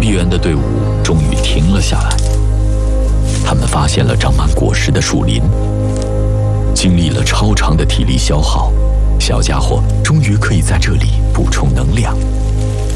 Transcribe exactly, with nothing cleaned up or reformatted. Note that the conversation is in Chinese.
比猿的队伍终于停了下来。他们发现了长满果实的树林。经历了超长的体力消耗，小家伙终于可以在这里补充能量。